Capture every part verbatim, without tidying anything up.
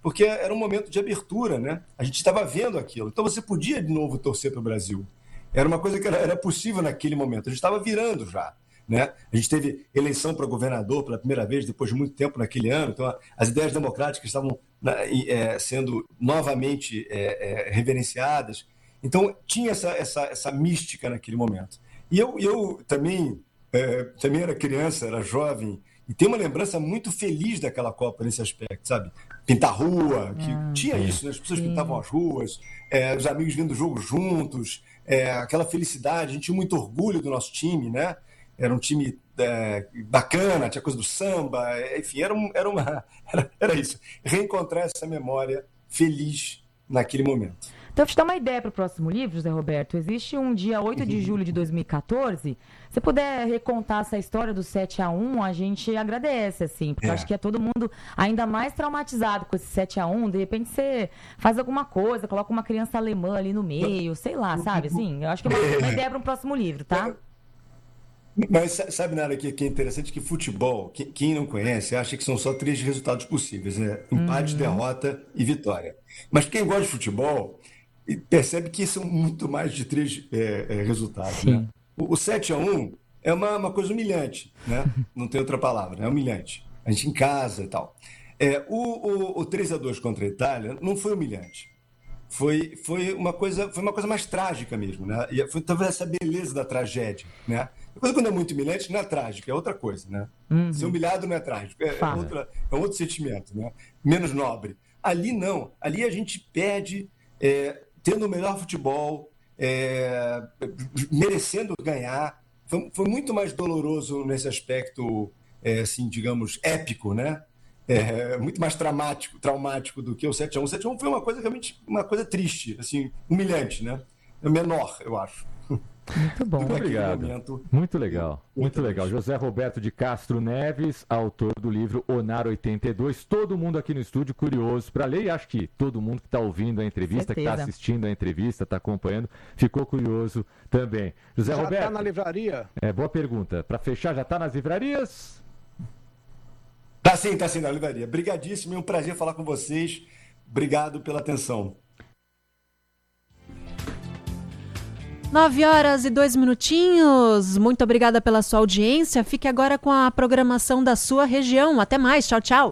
porque era um momento de abertura, né? A gente estava vendo aquilo. Então você podia de novo torcer para o Brasil. Era uma coisa que era, era possível naquele momento. A gente estava virando já, né? A gente teve eleição para governador pela primeira vez depois de muito tempo naquele ano. Então as ideias democráticas estavam é, sendo novamente é, é, reverenciadas. Então tinha essa, essa, essa mística naquele momento. E eu, eu também, é, também era criança, era jovem, e tenho uma lembrança muito feliz daquela Copa nesse aspecto, sabe? Pintar rua, que ah, tinha isso, né? As pessoas sim. pintavam as ruas, é, os amigos vendo o jogo juntos, é, aquela felicidade, a gente tinha muito orgulho do nosso time, né? Era um time é, bacana, tinha coisa do samba, enfim, era, um, era, uma, era, era isso. Reencontrar essa memória feliz naquele momento. Então, eu vou te dar uma ideia para o próximo livro, José Roberto. Existe um dia oito de julho de dois mil e catorze. Se puder recontar essa história do sete a um, a gente agradece, assim. Porque é. eu acho que é todo mundo ainda mais traumatizado com esse sete a um. De repente você faz alguma coisa, coloca uma criança alemã ali no meio, sei lá, sabe? Assim, eu acho que é uma, uma ideia para um próximo livro, tá? Mas sabe nada que, que é interessante? Que futebol, que, quem não conhece, acha que são só três resultados possíveis, né? Empate, uhum. derrota e vitória. Mas quem gosta de futebol percebe que são muito mais de três é, é, resultados. Né? O, o sete a um é uma, uma coisa humilhante, né? Não tem outra palavra, é humilhante. A gente em casa e tal. É, o, o, o três a dois contra a Itália não foi humilhante. Foi, foi, uma, coisa, foi uma coisa mais trágica mesmo. Né? E foi talvez essa beleza da tragédia. Né? A coisa quando é muito humilhante não é trágica, é outra coisa. Né? Uhum. Ser humilhado não é trágico, é, é, outra, é um outro sentimento, né? Menos nobre. Ali não, ali a gente perde... É, tendo o melhor futebol, é, merecendo ganhar. Foi, foi muito mais doloroso nesse aspecto, é, assim, digamos, épico, né? É, muito mais traumático, traumático do que o sete a um. O sete a um foi uma coisa realmente uma coisa triste, assim, humilhante, né? É menor, eu acho. Muito bom. Muito obrigado. Momento. Muito legal. Muito legal. José Roberto de Castro Neves, autor do livro Onar oitenta e dois. Todo mundo aqui no estúdio curioso para ler, e acho que todo mundo que está ouvindo a entrevista, que está assistindo a entrevista, está acompanhando, ficou curioso também. José já Roberto. Já está na livraria? É, boa pergunta. Para fechar, já está nas livrarias? Tá sim, tá sim na livraria. Brigadíssimo, é um prazer falar com vocês. Obrigado pela atenção. Nove horas e dois minutinhos. Muito obrigada pela sua audiência. Fique agora com a programação da sua região. Até mais. Tchau, tchau.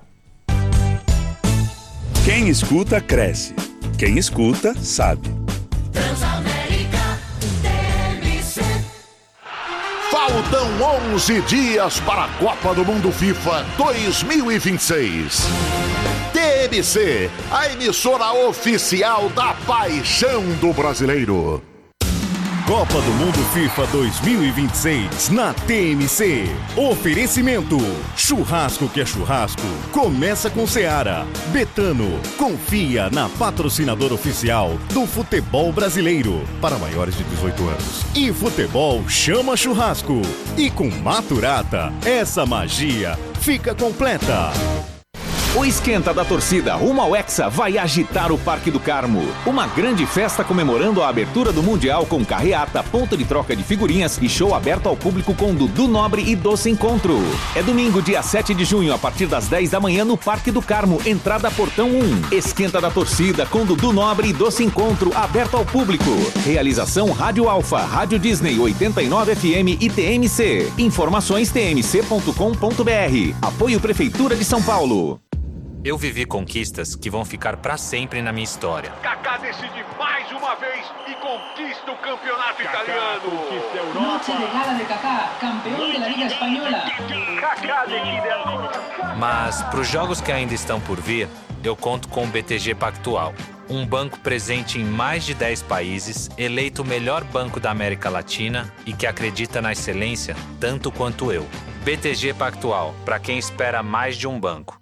Quem escuta, cresce. Quem escuta, sabe. Transamérica T M C. Faltam onze dias para a Copa do Mundo FIFA dois mil e vinte e seis. T M C, a emissora oficial da paixão do brasileiro. Copa do Mundo FIFA dois mil e vinte e seis na T M C. Oferecimento: churrasco que é churrasco. Começa com Seara. Betano. Confia na patrocinadora oficial do futebol brasileiro para maiores de dezoito anos. E futebol chama churrasco. E com Maturata, essa magia fica completa. O Esquenta da Torcida rumo ao Hexa vai agitar o Parque do Carmo. Uma grande festa comemorando a abertura do Mundial com carreata, ponto de troca de figurinhas e show aberto ao público com Dudu Nobre e Doce Encontro. É domingo, dia sete de junho, a partir das dez da manhã no Parque do Carmo, entrada Portão um. Esquenta da Torcida com Dudu Nobre e Doce Encontro, aberto ao público. Realização Rádio Alfa, Rádio Disney oitenta e nove F M e T M C. Informações t m c ponto com ponto b r. Apoio Prefeitura de São Paulo. Eu vivi conquistas que vão ficar para sempre na minha história. Kaká decide mais uma vez e conquista o campeonato Kaká italiano. Conquista a Europa. Noche de gala de Kaká, campeão da Liga Espanhola. Kaká decide a... Mas para os jogos que ainda estão por vir, eu conto com o B T G Pactual. Um banco presente em mais de dez países, eleito o melhor banco da América Latina e que acredita na excelência tanto quanto eu. B T G Pactual, para quem espera mais de um banco.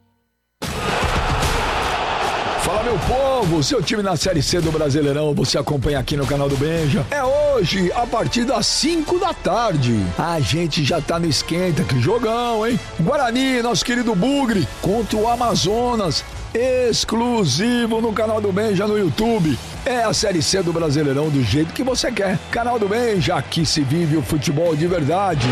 Fala, meu povo, seu time na Série C do Brasileirão, você acompanha aqui no canal do Benja. É hoje, a partir das cinco da tarde. A gente já tá no esquenta, que jogão, hein? Guarani, nosso querido Bugre, contra o Amazonas, exclusivo no canal do Benja no YouTube. É a Série C do Brasileirão do jeito que você quer. Canal do Benja, aqui se vive o futebol de verdade.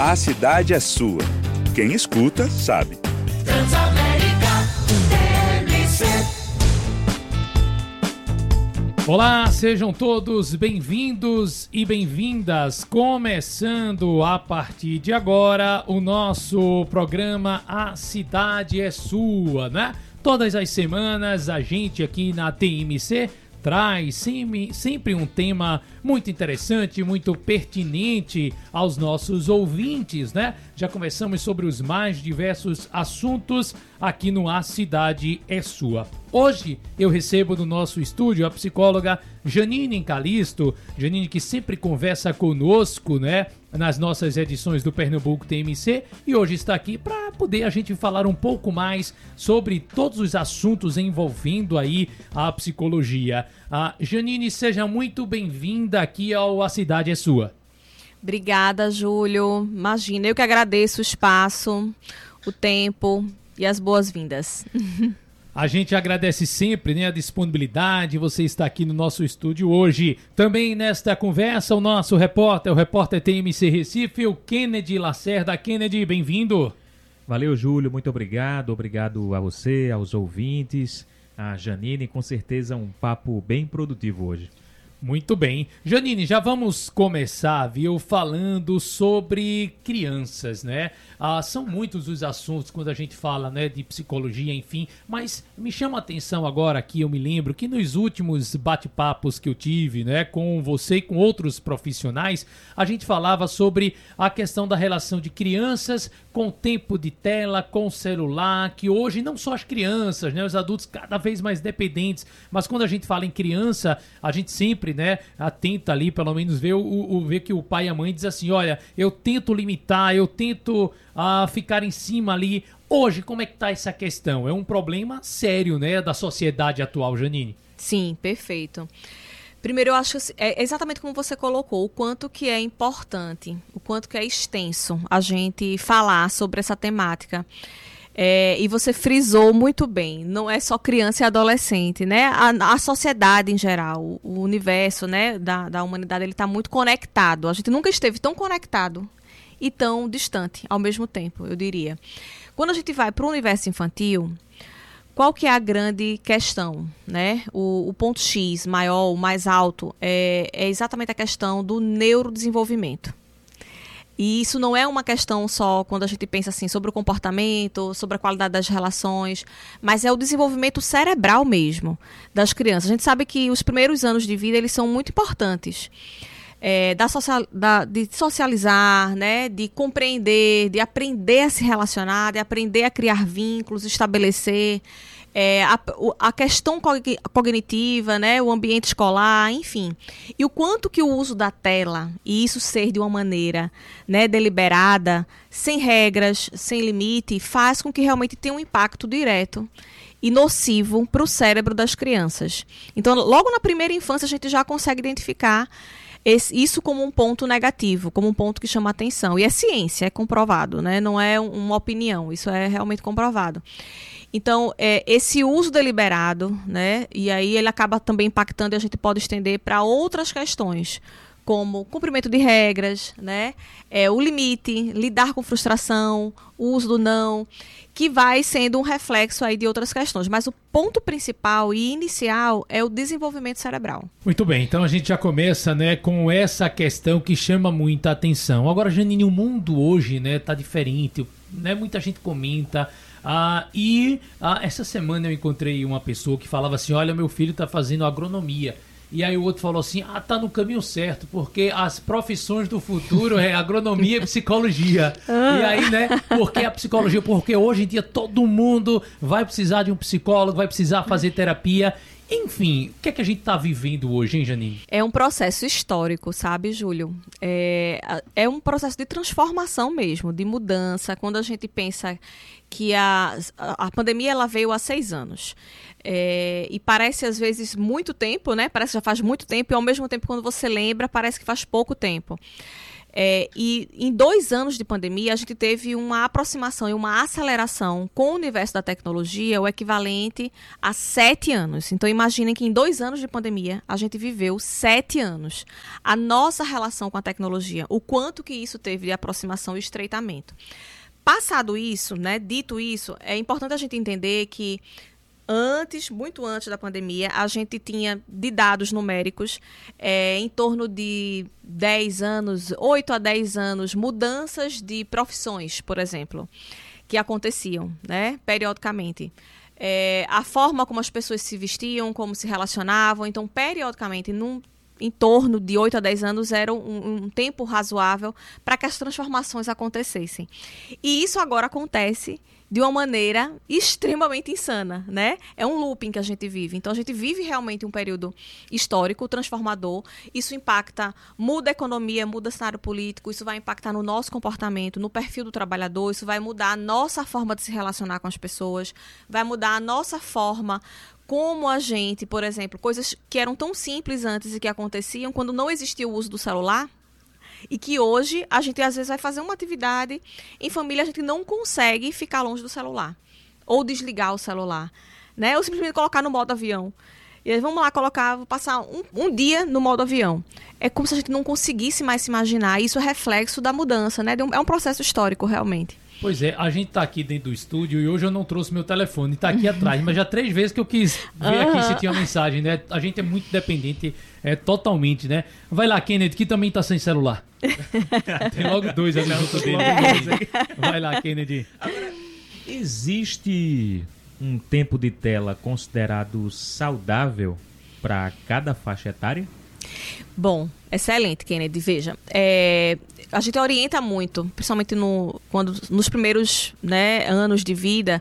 A cidade é sua. Quem escuta, sabe. Transamérica T M C. Olá, sejam todos bem-vindos e bem-vindas. Começando a partir de agora o nosso programa A Cidade é Sua, né? Todas as semanas a gente aqui na T M C traz sempre, sempre um tema muito interessante, muito pertinente aos nossos ouvintes, né? Já conversamos sobre os mais diversos assuntos aqui no A Cidade é Sua. Hoje eu recebo no nosso estúdio a psicóloga Janine Calisto, Janine que sempre conversa conosco, né, nas nossas edições do Pernambuco T M C, e hoje está aqui para poder a gente falar um pouco mais sobre todos os assuntos envolvendo aí a psicologia. Ah, Janine, seja muito bem-vinda aqui ao A Cidade é Sua. Obrigada, Júlio. Imagina, eu que agradeço o espaço, o tempo e as boas-vindas. A gente agradece sempre, né, a disponibilidade, você está aqui no nosso estúdio hoje. Também nesta conversa, o nosso repórter, o repórter T M C Recife, o Kennedy Lacerda. Kennedy, bem-vindo. Valeu, Júlio, muito obrigado. Obrigado a você, aos ouvintes, a Janine. Com certeza um papo bem produtivo hoje. Muito bem. Janine, já vamos começar, viu, falando sobre crianças, né? Ah, são muitos os assuntos quando a gente fala, né, de psicologia, enfim, mas me chama a atenção agora aqui, eu me lembro que nos últimos bate-papos que eu tive, né, com você e com outros profissionais, a gente falava sobre a questão da relação de crianças com tempo de tela, com celular, que hoje não só as crianças, né, os adultos cada vez mais dependentes, mas quando a gente fala em criança, a gente sempre, né, atenta ali, pelo menos ver, o, o, ver que o pai e a mãe diz assim, olha, eu tento limitar, eu tento uh, ficar em cima ali. Hoje, como é que tá essa questão? É um problema sério, né, da sociedade atual, Janine? Sim, perfeito. Primeiro, eu acho que é exatamente como você colocou, o quanto que é importante, o quanto que é extenso a gente falar sobre essa temática. É, e você frisou muito bem, não é só criança e adolescente, né? A, a sociedade em geral, o, o universo, né, da, da humanidade, ele está muito conectado. A gente nunca esteve tão conectado e tão distante ao mesmo tempo, eu diria. Quando a gente vai para o universo infantil, qual que é a grande questão, né? O, o ponto X maior, o mais alto, é, é exatamente a questão do neurodesenvolvimento. E isso não é uma questão só quando a gente pensa assim sobre o comportamento, sobre a qualidade das relações, mas é o desenvolvimento cerebral mesmo das crianças. A gente sabe que os primeiros anos de vida eles são muito importantes. É, da social, da, de socializar, né, de compreender, de aprender a se relacionar, de aprender a criar vínculos, estabelecer é, a, a questão cognitiva, né, o ambiente escolar, enfim. E o quanto que o uso da tela, e isso ser de uma maneira, né, deliberada, sem regras, sem limite, faz com que realmente tenha um impacto direto e nocivo para o cérebro das crianças. Então, logo na primeira infância, a gente já consegue identificar Esse, isso como um ponto negativo, como um ponto que chama atenção. E é ciência, é comprovado, né? Não é uma opinião, isso é realmente comprovado. Então, é, esse uso deliberado, né? E aí ele acaba também impactando e a gente pode estender para outras questões, como cumprimento de regras, né? É, o limite, lidar com frustração, o uso do não, que vai sendo um reflexo aí de outras questões. Mas o ponto principal e inicial é o desenvolvimento cerebral. Muito bem, então a gente já começa, né, com essa questão que chama muita atenção. Agora, Janine, o mundo hoje, né, tá diferente, né? Muita gente comenta. Ah, e ah, essa semana eu encontrei uma pessoa que falava assim, olha, meu filho tá fazendo agronomia. E aí o outro falou assim, ah, tá no caminho certo, porque as profissões do futuro é agronomia e psicologia. Ah. E aí, né, por que a psicologia? Porque hoje em dia todo mundo vai precisar de um psicólogo, vai precisar fazer terapia. Enfim, o que é que a gente tá vivendo hoje, hein, Janine? É um processo histórico, sabe, Júlio? É, é um processo de transformação mesmo, de mudança. Quando a gente pensa que a, a pandemia ela veio há seis anos. É, e parece às vezes muito tempo, né? Parece que já faz muito tempo e ao mesmo tempo quando você lembra parece que faz pouco tempo. É, e em dois anos de pandemia, a gente teve uma aproximação e uma aceleração com o universo da tecnologia, o equivalente a sete anos. Então, imaginem que em dois anos de pandemia, a gente viveu sete anos. A nossa relação com a tecnologia, o quanto que isso teve de aproximação e estreitamento. Passado isso, né, dito isso, é importante a gente entender que antes, muito antes da pandemia, a gente tinha de dados numéricos é, em torno de dez anos, oito a dez anos, mudanças de profissões, por exemplo, que aconteciam, né, periodicamente. É, a forma como as pessoas se vestiam, como se relacionavam, então, periodicamente, num, em torno de oito a dez anos era um, um tempo razoável para que as transformações acontecessem. E isso agora acontece de uma maneira extremamente insana, né? É um looping que a gente vive. Então, a gente vive realmente um período histórico, transformador. Isso impacta, muda a economia, muda o cenário político, isso vai impactar no nosso comportamento, no perfil do trabalhador, isso vai mudar a nossa forma de se relacionar com as pessoas, vai mudar a nossa forma como a gente, por exemplo, coisas que eram tão simples antes e que aconteciam quando não existia o uso do celular, e que hoje a gente às vezes vai fazer uma atividade em família, a gente não consegue ficar longe do celular ou desligar o celular, né? Ou simplesmente colocar no modo avião. E aí, vamos lá colocar, vou passar um, um dia no modo avião. É como se a gente não conseguisse mais se imaginar. Isso é reflexo da mudança, né? É um processo histórico, realmente. Pois é, a gente tá aqui dentro do estúdio e hoje eu não trouxe meu telefone, tá aqui atrás, mas já três vezes que eu quis ver aqui se tinha mensagem, né? A gente é muito dependente, é, totalmente, né? Vai lá, Kennedy, que também tá sem celular. Tem logo dois ali junto dele. Vai lá, Kennedy. Agora, existe um tempo de tela considerado saudável para cada faixa etária? Bom, excelente, Kennedy. Veja, é, a gente orienta muito, principalmente no, quando, nos primeiros, né, anos de vida,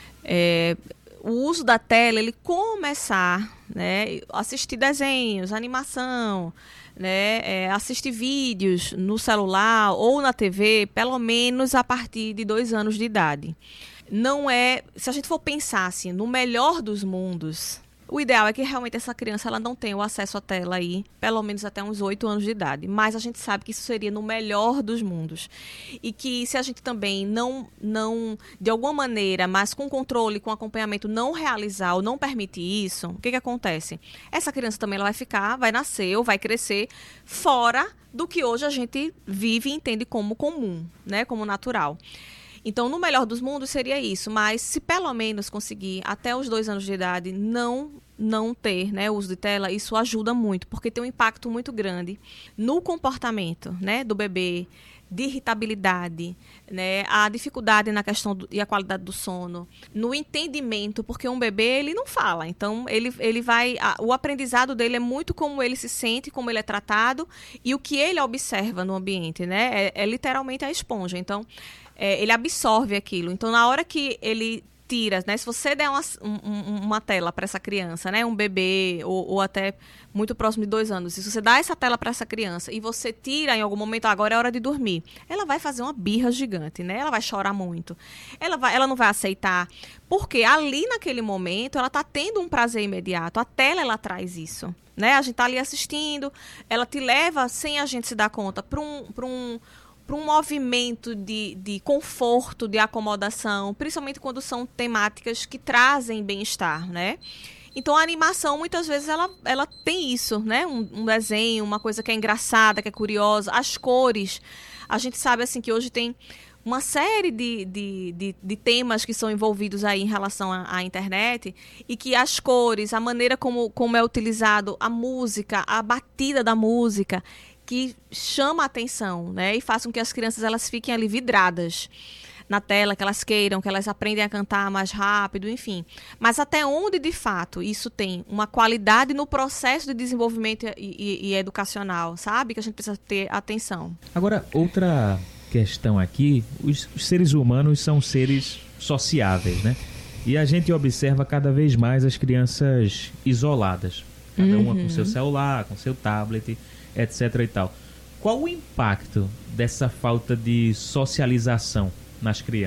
é, o uso da tela, ele começar, né, assistir desenhos, animação, né, é, assistir vídeos no celular ou na T V, pelo menos a partir de dois anos de idade. Não é, se a gente for pensar assim, no melhor dos mundos, o ideal é que realmente essa criança ela não tenha o acesso à tela aí, pelo menos até uns oito anos de idade. Mas a gente sabe que isso seria no melhor dos mundos. E que se a gente também não, não de alguma maneira, mas com controle, com acompanhamento, não realizar ou não permitir isso, o que que acontece? Essa criança também ela vai ficar, vai nascer ou vai crescer fora do que hoje a gente vive e entende como comum, né? Como natural. Então, no melhor dos mundos seria isso, mas se pelo menos conseguir até os dois anos de idade não, não ter, né, uso de tela, isso ajuda muito, porque tem um impacto muito grande no comportamento, né, do bebê, de irritabilidade, né, a dificuldade na questão do, e a qualidade do sono, no entendimento, porque um bebê ele não fala, então ele, ele vai, a, o aprendizado dele é muito como ele se sente, como ele é tratado e o que ele observa no ambiente, né, é, é literalmente a esponja, então É, ele absorve aquilo. Então, na hora que ele tira, né? Se você der uma, um, uma tela para essa criança, né? Um bebê ou, ou até muito próximo de dois anos, se você dá essa tela para essa criança e você tira em algum momento, agora é hora de dormir, ela vai fazer uma birra gigante, né? Ela vai chorar muito. Ela, vai, ela não vai aceitar, porque ali naquele momento ela está tendo um prazer imediato. A tela, ela traz isso, né? A gente está ali assistindo, ela te leva, sem a gente se dar conta, para um... Pra um para um movimento de, de conforto, de acomodação, principalmente quando são temáticas que trazem bem-estar, né? Então, a animação, muitas vezes, ela, ela tem isso, né? Um, um desenho, uma coisa que é engraçada, que é curiosa. As cores, a gente sabe, assim, que hoje tem uma série de, de, de, de temas que são envolvidos aí em relação à, à internet e que as cores, a maneira como, como é utilizado a música, a batida da música, que chama a atenção, né? E faz com que as crianças elas fiquem ali vidradas na tela, que elas queiram, que elas aprendem a cantar mais rápido, enfim. Mas até onde, de fato, isso tem uma qualidade no processo de desenvolvimento e, e, e educacional, sabe? Que a gente precisa ter atenção. Agora, outra questão aqui, os, os seres humanos são seres sociáveis, né? E a gente observa cada vez mais as crianças isoladas, cada uma uhum. com seu celular, com seu tablet, etc e tal. Qual o impacto dessa falta de socialização nas crianças?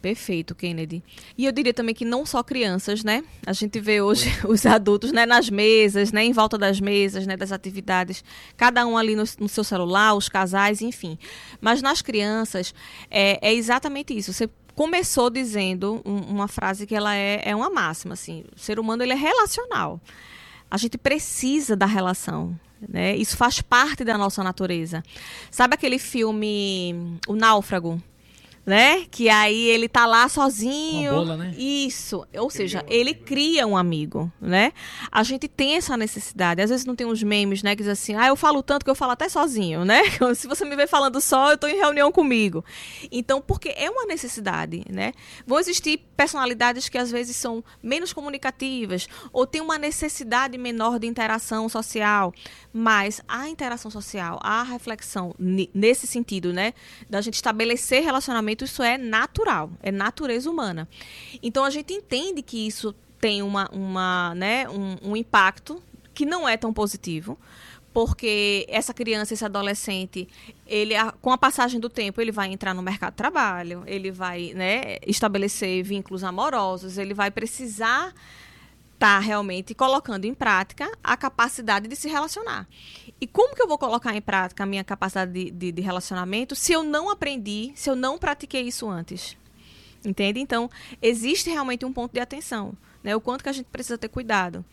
Perfeito, Kennedy. E eu diria também que não só crianças, né? A gente vê hoje os adultos, né, nas mesas, né, em volta das mesas, né, das atividades, cada um ali no, no seu celular, os casais, enfim. Mas nas crianças, é, é exatamente isso. Você começou dizendo um, uma frase que ela é, é uma máxima, assim. O ser humano, ele é relacional. A gente precisa da relação, né? Isso faz parte da nossa natureza. Sabe aquele filme O Náufrago? Né? Que aí ele tá lá sozinho. Uma bola, né? Isso. Ou seja, ele cria um amigo, né? A gente tem essa necessidade. Às vezes não tem uns memes, né? Que diz assim, ah, eu falo tanto que eu falo até sozinho, né? Se você me vê falando só, eu tô em reunião comigo. Então, porque é uma necessidade, né? Vão existir personalidades que às vezes são menos comunicativas ou têm uma necessidade menor de interação social. Mas a interação social, a reflexão nesse sentido, né? Da gente estabelecer relacionamento, isso é natural, é natureza humana. Então a gente entende que isso tem uma, uma, né, um, um impacto que não é tão positivo, porque essa criança, esse adolescente, ele, com a passagem do tempo, ele vai entrar no mercado de trabalho, ele vai, né, estabelecer vínculos amorosos, ele vai precisar estar realmente colocando em prática a capacidade de se relacionar. E como que eu vou colocar em prática a minha capacidade de, de, de relacionamento se eu não aprendi, se eu não pratiquei isso antes? Entende? Então, existe realmente um ponto de atenção, né? O quanto que a gente precisa ter cuidado.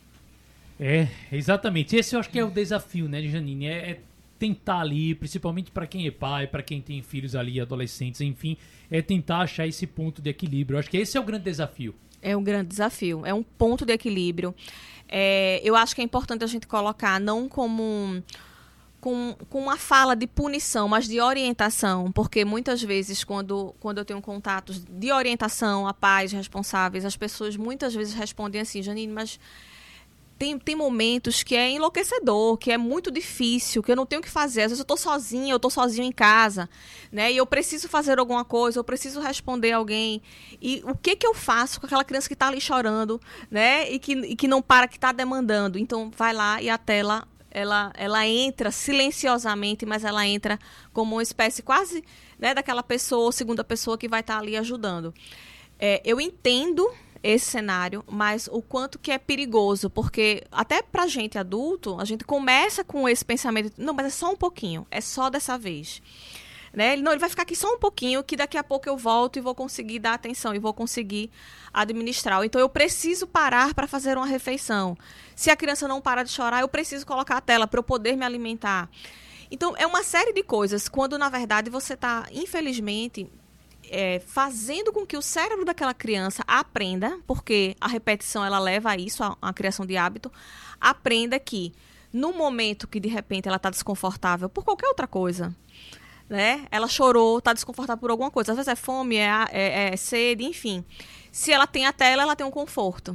É, exatamente. Esse eu acho que é o desafio, né, Janine? É, é tentar ali, principalmente para quem é pai, para quem tem filhos ali, adolescentes, enfim, é tentar achar esse ponto de equilíbrio. Eu acho que esse é o grande desafio. É um grande desafio, é um ponto de equilíbrio. É, eu acho que é importante a gente colocar não como com, com uma fala de punição, mas de orientação, porque muitas vezes quando, quando eu tenho contatos de orientação a pais responsáveis, as pessoas muitas vezes respondem assim, Janine, mas tem, tem momentos que é enlouquecedor, que é muito difícil, que eu não tenho o que fazer. Às vezes eu estou sozinha, eu estou sozinho em casa, né? E eu preciso fazer alguma coisa, eu preciso responder alguém. E o que que eu faço com aquela criança que está ali chorando, né? E que, e que não para, que está demandando. Então, vai lá e a tela, ela, ela entra silenciosamente, mas ela entra como uma espécie quase, né, daquela pessoa, segunda pessoa que vai estar tá ali ajudando. É, eu entendo esse cenário, mas o quanto que é perigoso, porque até pra gente adulto, a gente começa com esse pensamento, não, mas é só um pouquinho, é só dessa vez. Né? Ele, não, ele vai ficar aqui só um pouquinho, que daqui a pouco eu volto e vou conseguir dar atenção, e vou conseguir administrar. Então eu preciso parar para fazer uma refeição. Se a criança não para de chorar, eu preciso colocar a tela para eu poder me alimentar. Então é uma série de coisas, quando na verdade você está, infelizmente, É, fazendo com que o cérebro daquela criança aprenda, porque a repetição ela leva a isso, a, a criação de hábito, aprenda que no momento que de repente ela está desconfortável por qualquer outra coisa, né? Ela chorou, está desconfortável por alguma coisa, às vezes é fome, é, é, é sede, enfim. Se ela tem a tela, ela tem um conforto.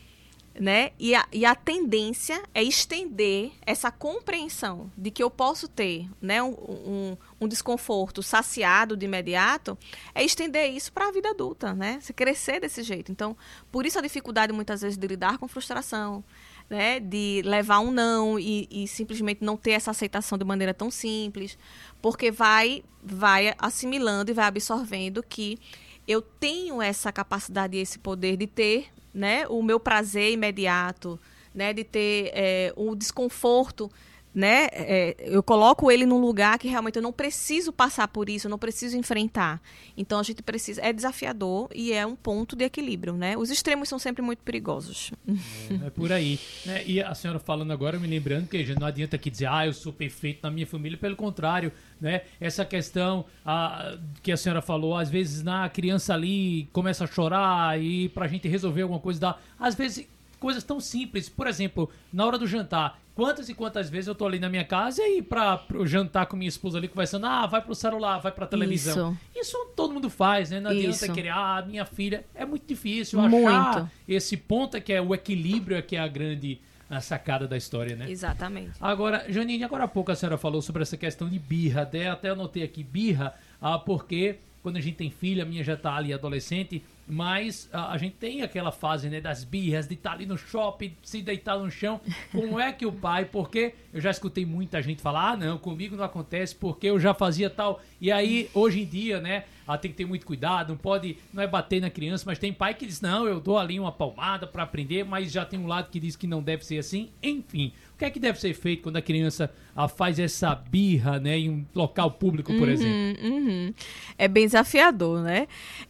Né? E, a, e a tendência é estender essa compreensão de que eu posso ter, né, um, um, um desconforto saciado de imediato, é estender isso para a vida adulta, né? Você crescer desse jeito. Então, por isso a dificuldade muitas vezes de lidar com frustração, né? De levar um não e, e simplesmente não ter essa aceitação de maneira tão simples, porque vai, vai assimilando e vai absorvendo que eu tenho essa capacidade e esse poder de ter, né, o meu prazer imediato, né, de ter é, o desconforto, né, é, eu coloco ele num lugar que realmente eu não preciso passar por isso, eu não preciso enfrentar. Então a gente precisa, é desafiador e é um ponto de equilíbrio, né? Os extremos são sempre muito perigosos. É, é por aí, né? E a senhora falando agora, me lembrando que já não adianta aqui dizer, ah, eu sou perfeito na minha família, pelo contrário, né? Essa questão a, que a senhora falou, às vezes na criança ali começa a chorar e pra gente resolver alguma coisa, dá, às vezes coisas tão simples, por exemplo, na hora do jantar, quantas e quantas vezes eu tô ali na minha casa e pra, pra jantar com minha esposa ali conversando, ah, vai pro celular, vai pra televisão. Isso, Isso todo mundo faz, né? Não adianta Isso. querer, ah, minha filha, é muito difícil muito. achar esse ponto que é o equilíbrio, que é a grande a sacada da história, né? Exatamente. Agora, Janine, agora há pouco a senhora falou sobre essa questão de birra, até, até anotei aqui, birra, ah, porque quando a gente tem filha, a minha já tá ali adolescente, mas a, a gente tem aquela fase, né, das birras, de estar tá ali no shopping, se deitar no chão. Como é que o pai, porque eu já escutei muita gente falar, ah, não, comigo não acontece porque eu já fazia tal. E aí, hoje em dia, né, ah, tem que ter muito cuidado, não pode, não é bater na criança, mas tem pai que diz, não, eu dou ali uma palmada para aprender, mas já tem um lado que diz que não deve ser assim. Enfim, o que é que deve ser feito quando a criança ah, faz essa birra, né, em um local público, por uhum, exemplo? Uhum. É bem desafiador, né?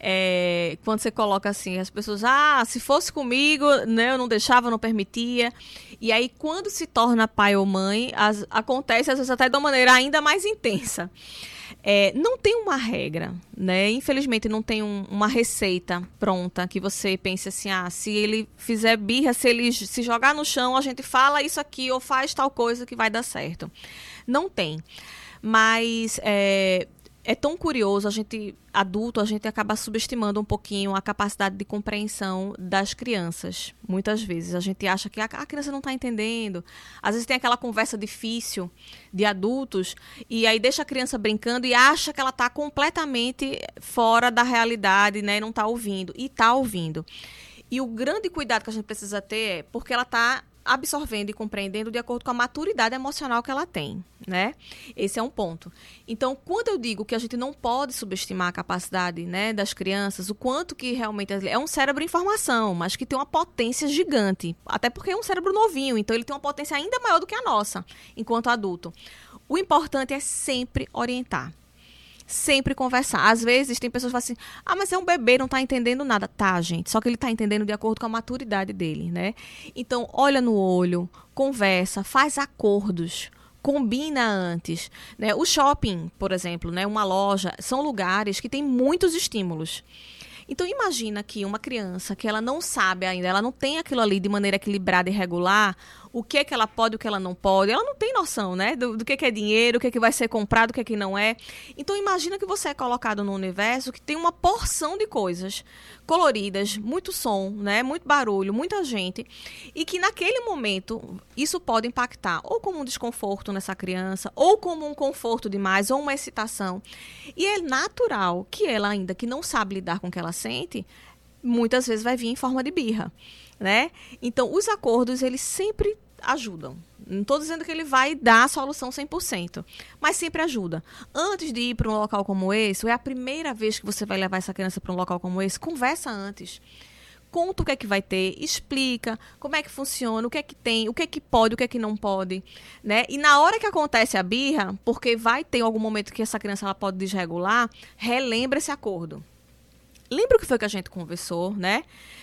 É, quando você coloca assim, as pessoas, ah, se fosse comigo, né, eu não deixava, não permitia. E aí, quando se torna pai ou mãe, as, acontece às vezes até de uma maneira ainda mais intensa. É, não tem uma regra, né? Infelizmente não tem um, uma receita pronta que você pense assim, ah, se ele fizer birra, se ele se jogar no chão, a gente fala isso aqui ou faz tal coisa que vai dar certo. Não tem. Mas é, é tão curioso, a gente, adulto, a gente acaba subestimando um pouquinho a capacidade de compreensão das crianças. Muitas vezes a gente acha que a, a criança não está entendendo. Às vezes tem aquela conversa difícil de adultos e aí deixa a criança brincando e acha que ela está completamente fora da realidade, né, e não está ouvindo. E está ouvindo. E o grande cuidado que a gente precisa ter é porque ela está absorvendo e compreendendo de acordo com a maturidade emocional que ela tem, né? Esse é um ponto. Então, quando eu digo que a gente não pode subestimar a capacidade, né, das crianças, o quanto que realmente é um cérebro em formação, mas que tem uma potência gigante, até porque é um cérebro novinho, então ele tem uma potência ainda maior do que a nossa, enquanto adulto. O importante é sempre orientar. Sempre conversar. Às vezes tem pessoas que falam assim, ah, mas é um bebê, não está entendendo nada. Tá, gente, só que ele está entendendo de acordo com a maturidade dele, né? Então, olha no olho, conversa, faz acordos, combina antes, né? O shopping, por exemplo, né, uma loja, são lugares que têm muitos estímulos. Então, imagina que uma criança que ela não sabe ainda, ela não tem aquilo ali de maneira equilibrada e regular, o que é que ela pode, o que ela não pode, ela não tem noção, né, do, do que, que é dinheiro, o que, é que vai ser comprado, o que, é que não é. Então, imagina que você é colocado num universo que tem uma porção de coisas coloridas, muito som, né, muito barulho, muita gente, e que naquele momento isso pode impactar ou como um desconforto nessa criança, ou como um conforto demais, ou uma excitação. E é natural que ela, ainda que não sabe lidar com o que ela sente, muitas vezes vai vir em forma de birra, né? Então, os acordos, eles sempre ajudam. Não estou dizendo que ele vai dar a solução cem por cento, mas sempre ajuda. Antes de ir para um local como esse, ou é a primeira vez que você vai levar essa criança para um local como esse, conversa antes. Conta o que é que vai ter, explica como é que funciona, o que é que tem, o que é que pode, o que é que não pode, né? E na hora que acontece a birra, porque vai ter algum momento que essa criança ela pode desregular, relembra esse acordo. Lembra o que foi que a gente conversou, né?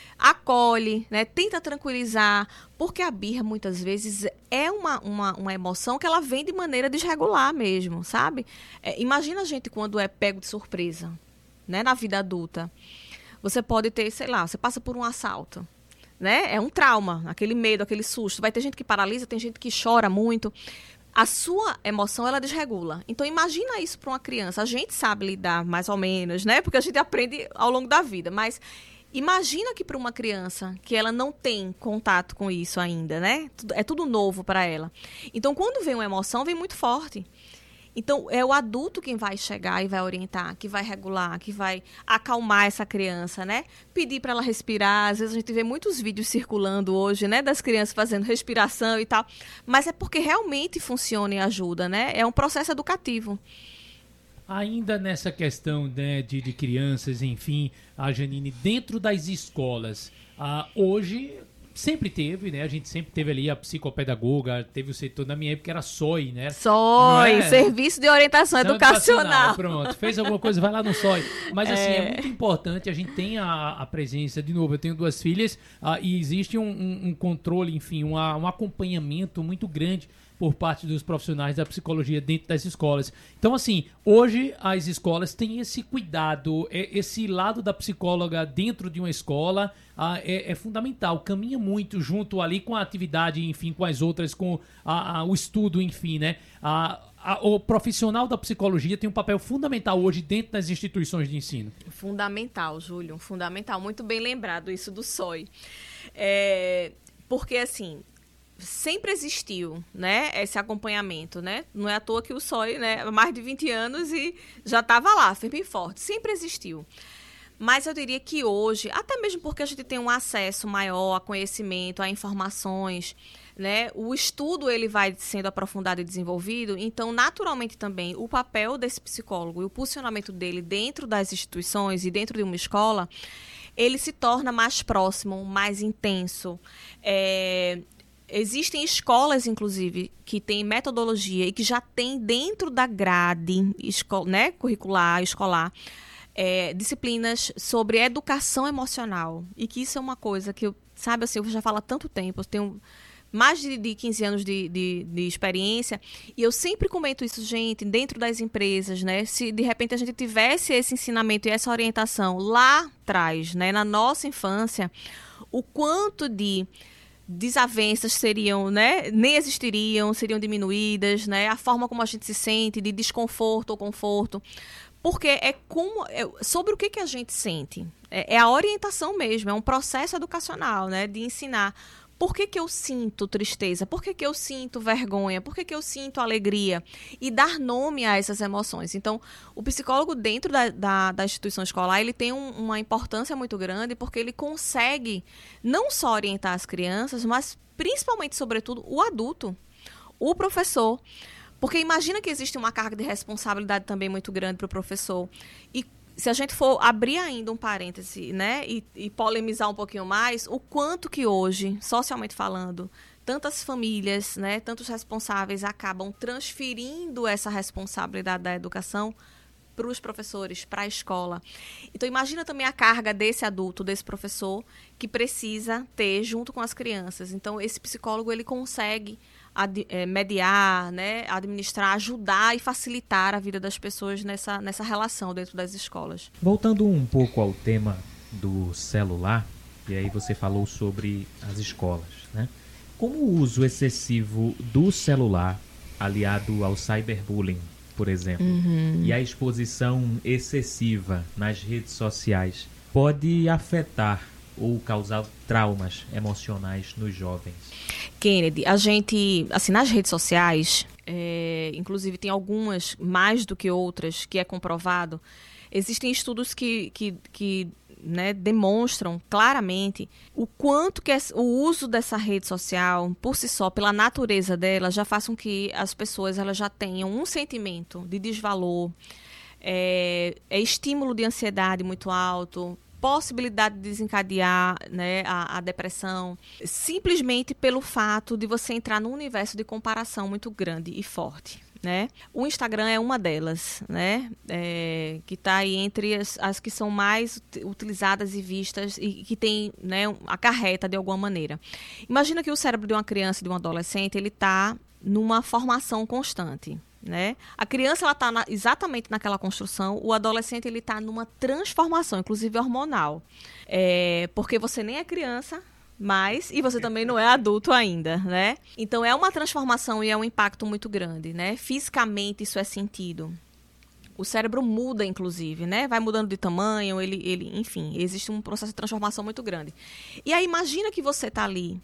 Acolhe, né? Tenta tranquilizar, porque a birra muitas vezes é uma, uma, uma emoção que ela vem de maneira desregular mesmo, sabe? É, imagina a gente quando é pego de surpresa, né? Na vida adulta. Você pode ter, sei lá, você passa por um assalto, né? É um trauma, aquele medo, aquele susto. Vai ter gente que paralisa, tem gente que chora muito. A sua emoção, ela desregula. Então, imagina isso para uma criança. A gente sabe lidar, mais ou menos, né? Porque a gente aprende ao longo da vida. Mas imagina que para uma criança que ela não tem contato com isso ainda, né? É tudo novo para ela. Então, quando vem uma emoção, vem muito forte. Então, é o adulto quem vai chegar e vai orientar, que vai regular, que vai acalmar essa criança, né? Pedir para ela respirar. Às vezes a gente vê muitos vídeos circulando hoje, né? Das crianças fazendo respiração e tal. Mas é porque realmente funciona e ajuda, né? É um processo educativo. Ainda nessa questão, né, de, de crianças, enfim, a Janine, dentro das escolas, ah, hoje... Sempre teve, né? A gente sempre teve ali a psicopedagoga, teve o setor, na minha época era S O I, né? S O I, é? Serviço de Orientação Não, Educacional. Pronto, fez alguma coisa, vai lá no S O I. Mas assim, é, é muito importante, a gente tem a, a presença, de novo, eu tenho duas filhas, uh, e existe um, um, um controle, enfim, uma, um acompanhamento muito grande por parte dos profissionais da psicologia dentro das escolas. Então, assim, hoje as escolas têm esse cuidado, esse lado da psicóloga dentro de uma escola ah, é, é fundamental, caminha muito junto ali com a atividade, enfim, com as outras, com a, a, o estudo, enfim, né? A, a, o profissional da psicologia tem um papel fundamental hoje dentro das instituições de ensino. Fundamental, Júlio, fundamental. Muito bem lembrado isso do S O I. É, porque, assim... sempre existiu, né, esse acompanhamento, né? Não é à toa que o S O I, né, há mais de vinte anos e já estava lá, firme e forte. Sempre existiu. Mas eu diria que hoje, até mesmo porque a gente tem um acesso maior a conhecimento, a informações, né? O estudo ele vai sendo aprofundado e desenvolvido, então naturalmente também o papel desse psicólogo e o posicionamento dele dentro das instituições e dentro de uma escola, ele se torna mais próximo, mais intenso. É, existem escolas, inclusive, que têm metodologia e que já têm dentro da grade esco- né, curricular, escolar, É, disciplinas sobre educação emocional. E que isso é uma coisa que, eu, sabe, assim, eu já falo há tanto tempo, eu tenho mais de, de quinze anos de, de, de experiência, e eu sempre comento isso, gente, dentro das empresas, né? Se de repente a gente tivesse esse ensinamento e essa orientação lá atrás, né, na nossa infância, o quanto de desavenças seriam, né, nem existiriam, seriam diminuídas, né? A forma como a gente se sente, de desconforto ou conforto. Porque é, como, é sobre o que, que a gente sente. É, é a orientação mesmo, é um processo educacional, né, de ensinar por que, que eu sinto tristeza, por que, que eu sinto vergonha, por que, que eu sinto alegria, e dar nome a essas emoções. Então, o psicólogo dentro da, da, da instituição escolar, ele tem um, uma importância muito grande, porque ele consegue não só orientar as crianças, mas principalmente, sobretudo, o adulto, o professor. Porque imagina que existe uma carga de responsabilidade também muito grande para o professor. E se a gente for abrir ainda um parêntese, né, e, e polemizar um pouquinho mais, o quanto que hoje, socialmente falando, tantas famílias, né, tantos responsáveis acabam transferindo essa responsabilidade da educação para os professores, para a escola. Então, imagina também a carga desse adulto, desse professor, que precisa ter junto com as crianças. Então, esse psicólogo, ele consegue Ad, é, mediar, né, administrar, ajudar e facilitar a vida das pessoas nessa, nessa relação dentro das escolas. Voltando um pouco ao tema do celular, e aí você falou sobre as escolas, né? Como o uso excessivo do celular, aliado ao cyberbullying, por exemplo, uhum. e a exposição excessiva nas redes sociais, pode afetar ou causar traumas emocionais nos jovens? Kennedy, a gente, assim, nas redes sociais, é, inclusive tem algumas, mais do que outras, que é comprovado, existem estudos que, que, que né, demonstram claramente o quanto que o uso dessa rede social, por si só, pela natureza dela, já faz com que as pessoas elas já tenham um sentimento de desvalor, é, é estímulo de ansiedade muito alto, possibilidade de desencadear, né, a, a depressão, simplesmente pelo fato de você entrar num universo de comparação muito grande e forte, né? O Instagram é uma delas, né, é, que está aí entre as, as que são mais utilizadas e vistas e que tem, né, acarreta de alguma maneira. Imagina que o cérebro de uma criança e de um adolescente, ele está numa formação constante. Né? A criança ela está na, exatamente naquela construção, o adolescente ele está numa transformação, inclusive hormonal, é, porque você nem é criança mais e você também não é adulto ainda, né? Então é uma transformação e é um impacto muito grande, né? Fisicamente isso é sentido. O cérebro muda, inclusive, né? Vai mudando de tamanho, ele, ele, enfim, existe um processo de transformação muito grande. E aí imagina que você está ali,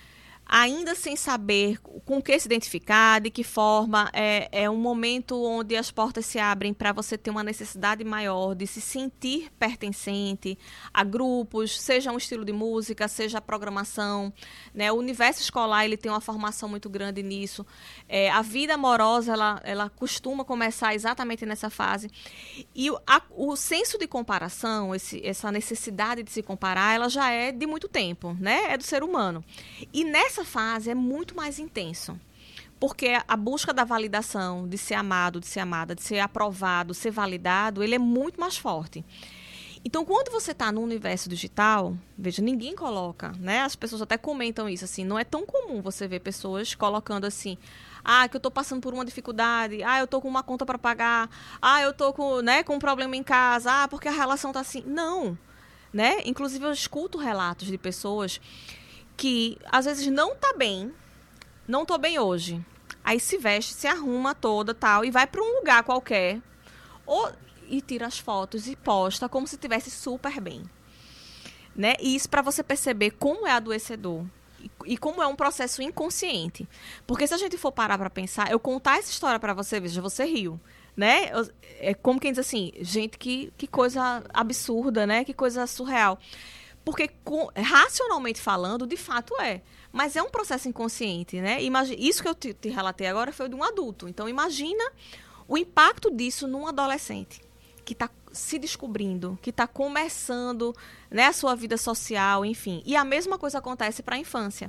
ainda sem saber com o que se identificar, de que forma, é, é um momento onde as portas se abrem para você ter uma necessidade maior de se sentir pertencente a grupos, seja um estilo de música, seja a programação, né? O universo escolar ele tem uma formação muito grande nisso. É, a vida amorosa ela, ela costuma começar exatamente nessa fase. E o, a, o senso de comparação, esse, essa necessidade de se comparar, ela já é de muito tempo, né? É do ser humano. E nessa Essa fase é muito mais intenso, porque a busca da validação, de ser amado, de ser amada, de ser aprovado, ser validado, ele é muito mais forte. Então, quando você está no universo digital, veja, ninguém coloca, né? As pessoas até comentam isso, assim, não é tão comum você ver pessoas colocando assim, ah, que eu estou passando por uma dificuldade, ah, eu estou com uma conta para pagar, ah, eu estou com, né, com um problema em casa, ah, porque a relação está assim. Não, né? Inclusive, eu escuto relatos de pessoas que às vezes não tá bem, não tô bem hoje. Aí se veste, se arruma toda tal e vai para um lugar qualquer ou, e tira as fotos e posta como se estivesse super bem. Né? E isso para você perceber como é adoecedor. e como é um processo inconsciente. Porque se a gente for parar para pensar, eu contar essa história para você, veja, você riu, né? É como quem diz assim, gente, que, que coisa absurda, né? Que coisa surreal. Porque, com, racionalmente falando, de fato é. Mas é um processo inconsciente, né? Imagina, isso que eu te, te relatei agora foi de um adulto. Então, imagina o impacto disso num adolescente que está se descobrindo, que está começando, né, a sua vida social, enfim. E a mesma coisa acontece para a infância.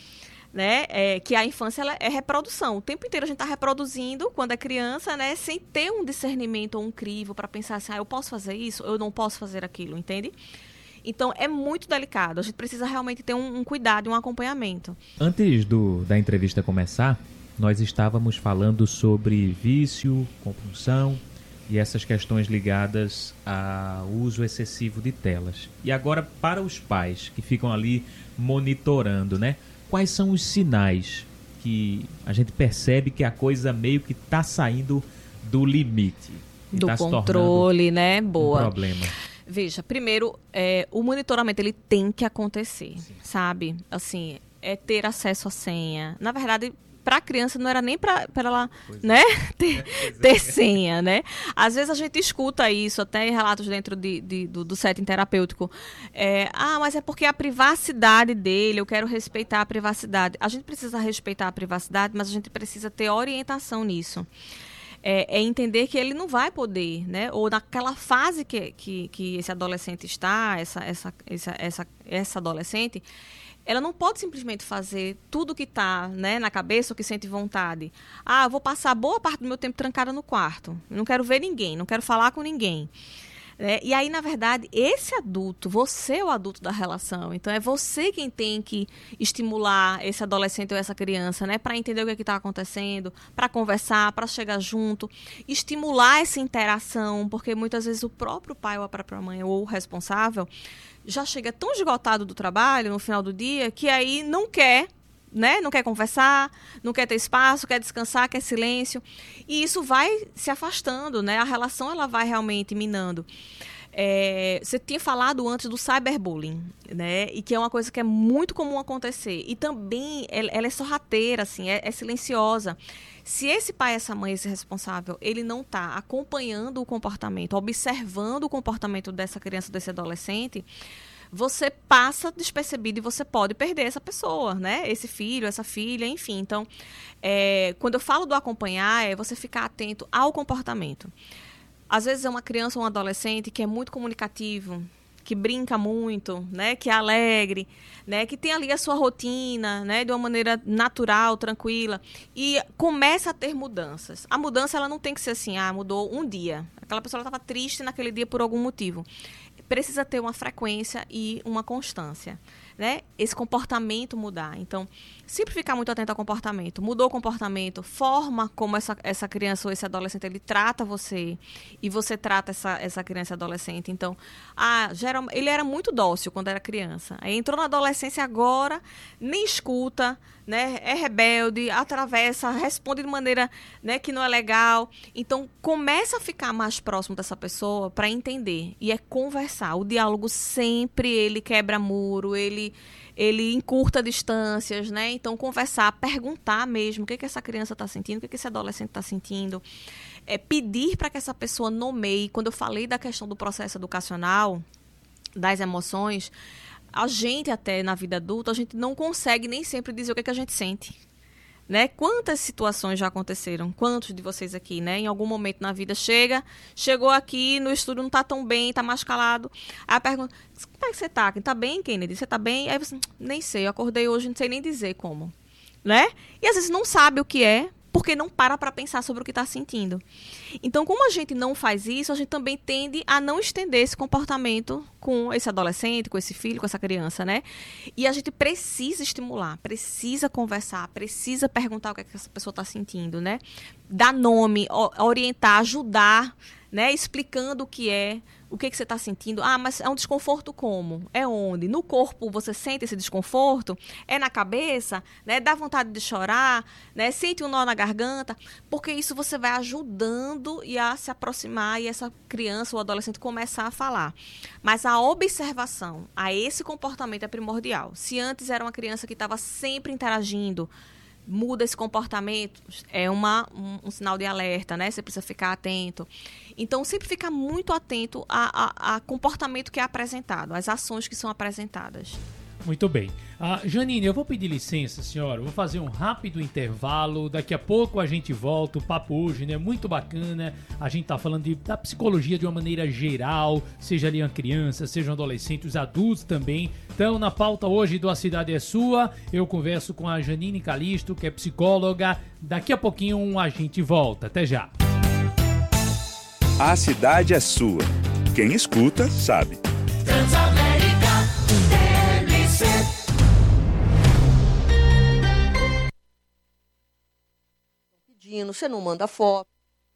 Né? É, que a infância ela é reprodução. O tempo inteiro a gente está reproduzindo quando é criança, né? Sem ter um discernimento ou um crivo para pensar assim, ah, eu posso fazer isso, eu não posso fazer aquilo, entende? Então, é muito delicado. A gente precisa realmente ter um, um cuidado e um acompanhamento. Antes do, da entrevista começar, nós estávamos falando sobre vício, compulsão e essas questões ligadas ao uso excessivo de telas. E agora, para os pais que ficam ali monitorando, né? Quais são os sinais que a gente percebe que a coisa meio que está saindo do limite? Do tá controle, né? Boa. Um problema. Veja, primeiro, é, o monitoramento ele tem que acontecer, Sim. sabe? Assim, é ter acesso à senha. Na verdade, para a criança não era nem para ela, pois né, é. ter, ter senha, né? Às vezes a gente escuta isso, até em relatos dentro de, de, do, do setting terapêutico. É, ah, mas é porque a privacidade dele, eu quero respeitar a privacidade. A gente precisa respeitar a privacidade, mas a gente precisa ter orientação nisso. É, é entender que ele não vai poder, né? Ou naquela fase que, que, que esse adolescente está, essa, essa, essa, essa, essa adolescente, ela não pode simplesmente fazer tudo que está, né, na cabeça ou que sente vontade. Ah, eu vou passar boa parte do meu tempo trancada no quarto. Não quero ver ninguém, não quero falar com ninguém. É, e aí, na verdade, esse adulto, você é o adulto da relação. Então, é você quem tem que estimular esse adolescente ou essa criança, né, para entender o que é está acontecendo, para conversar, para chegar junto, estimular essa interação, porque muitas vezes o próprio pai ou a própria mãe ou o responsável já chega tão esgotado do trabalho no final do dia que aí não quer, né? Não quer conversar, não quer ter espaço, quer descansar, quer silêncio. E isso vai se afastando, né? A relação ela vai realmente minando. É, você tinha falado antes do cyberbullying, né? E que é uma coisa que é muito comum acontecer. E também ela, ela é sorrateira, assim, é, é silenciosa. Se esse pai, essa mãe, esse responsável, ele não está acompanhando o comportamento, observando o comportamento dessa criança, desse adolescente, você passa despercebido e você pode perder essa pessoa, né? Esse filho, essa filha, enfim. Então, é, quando eu falo do acompanhar, é você ficar atento ao comportamento. Às vezes é uma criança ou um adolescente que é muito comunicativo, que brinca muito, né, que é alegre, né, que tem ali a sua rotina, né, de uma maneira natural, tranquila, e começa a ter mudanças. A mudança ela não tem que ser assim, ah, mudou um dia. Aquela pessoa estava triste naquele dia por algum motivo. Precisa ter uma frequência e uma constância, né? Esse comportamento mudar. Então, sempre ficar muito atento ao comportamento. Mudou o comportamento, forma como essa, essa criança ou esse adolescente ele trata você e você trata essa, essa criança e adolescente. Então, ah, geral, ele era muito dócil quando era criança. Aí entrou na adolescência agora, nem escuta, né? É rebelde, atravessa, responde de maneira, né, que não é legal. Então, começa a ficar mais próximo dessa pessoa para entender. E é conversar. O diálogo sempre, ele quebra muro, ele, ele encurta distâncias, né? Então, conversar, perguntar mesmo o que, que essa criança está sentindo, o que, que esse adolescente está sentindo. É, pedir para que essa pessoa nomeie. Quando eu falei da questão do processo educacional, das emoções, a gente até na vida adulta, a gente não consegue nem sempre dizer o que, que a gente sente. Né? Quantas situações já aconteceram? Quantos de vocês aqui, né? Em algum momento na vida chega, chegou aqui no estúdio, não tá tão bem, tá mais calado. Aí a pergunta, como é que você tá? Tá bem, Kennedy? Você tá bem? Aí você, nem sei, eu acordei hoje, não sei nem dizer como. Né? E às vezes não sabe o que é, porque não para para pensar sobre o que está sentindo. Então, como a gente não faz isso, a gente também tende a não estender esse comportamento com esse adolescente, com esse filho, com essa criança, né? E a gente precisa estimular, precisa conversar, precisa perguntar o que, é que essa pessoa está sentindo, né? Dar nome, orientar, ajudar, né? Explicando o que é, o que, que você está sentindo. Ah, mas é um desconforto como? É onde? No corpo você sente esse desconforto? É na cabeça? Né? Dá vontade de chorar? Né? Sente um nó na garganta? Porque isso você vai ajudando e a se aproximar e essa criança ou adolescente começar a falar. Mas a observação a esse comportamento é primordial. Se antes era uma criança que estava sempre interagindo, muda esse comportamento, é uma, um, um sinal de alerta, né? Você precisa ficar atento. Então, sempre ficar muito atento a, a, a comportamento que é apresentado, às ações que são apresentadas. Muito bem. Ah, Janine, eu vou pedir licença, senhora. Eu vou fazer um rápido intervalo. Daqui a pouco a gente volta. O papo hoje, né? Muito bacana. A gente tá falando de, da psicologia de uma maneira geral, seja ali uma criança, seja um adolescente, os adultos também. Então, na pauta hoje do A Cidade é Sua, eu converso com a Janine Calisto, que é psicóloga. Daqui a pouquinho a gente volta. Até já. A Cidade é Sua. Quem escuta, sabe. Transamérica T M C. Pedindo, você não manda foto.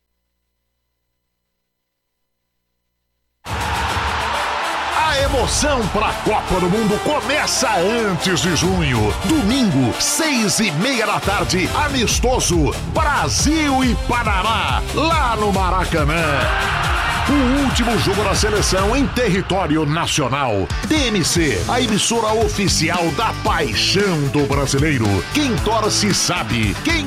A emoção para a Copa do Mundo começa antes de junho. Domingo, seis e meia da tarde, amistoso Brasil e Panamá, lá no Maracanã. O último jogo da seleção em território nacional. T M C, a emissora oficial da paixão do brasileiro. Quem torce sabe, quem